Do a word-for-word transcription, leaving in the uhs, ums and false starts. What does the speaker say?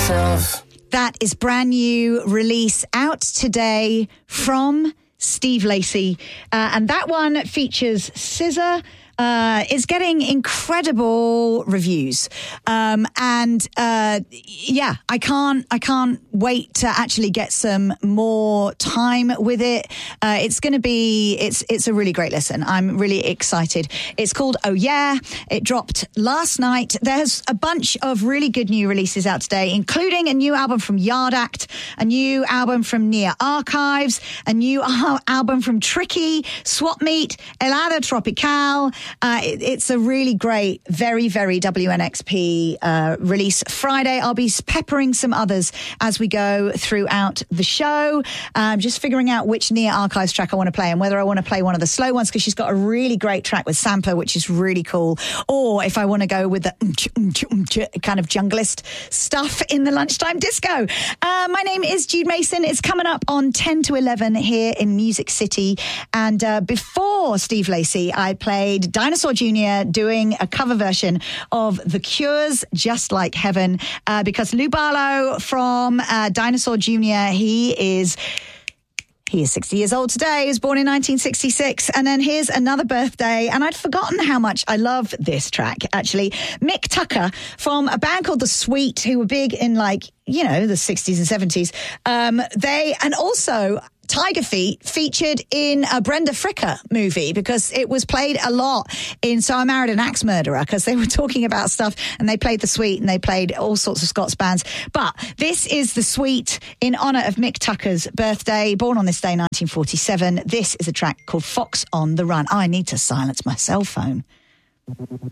myself. That is brand new release out today from Steve Lacy. Uh, and that one features S Z A. Uh, it's getting incredible reviews. Um, and, uh, yeah, I can't, I can't wait to actually get some more time with it. Uh, it's going to be, it's, it's a really great listen. I'm really excited. It's called Oh Yeah. It dropped last night. There's a bunch of really good new releases out today, including a new album from Yard Act, a new album from Near Archives, a new album from Tricky, Swap Meet, Helada Tropical. Uh, it, it's a really great, very, very W N X P uh, release Friday. I'll be peppering some others as we go throughout the show. Um, just figuring out which Near Archives track I want to play and whether I want to play one of the slow ones, because she's got a really great track with Sampler, which is really cool. Or if I want to go with the um-ch, um-ch, um-ch kind of junglist stuff in the lunchtime disco. Uh, my name is Jude Mason. It's coming up on ten to eleven here in Music City. And uh, before Steve Lacy, I played Dinosaur Junior doing a cover version of The Cure's Just Like Heaven, uh, because Lou Barlow from uh, Dinosaur Junior, he is... He is sixty years old today. He was born in nineteen sixty-six. And then here's another birthday. And I'd forgotten how much I love this track, actually. Mick Tucker from a band called The Sweet, who were big in, like, you know, the sixties and seventies. Um, they, and also... Tiger Feet featured in a Brenda Fricker movie, because it was played a lot in So I Married an Axe Murderer, because they were talking about stuff and they played The Sweet and they played all sorts of Scots bands. But this is The Sweet in honour of Mick Tucker's birthday, born on this day, nineteen forty-seven. This is a track called Fox on the Run. Oh, I need to silence my cell phone.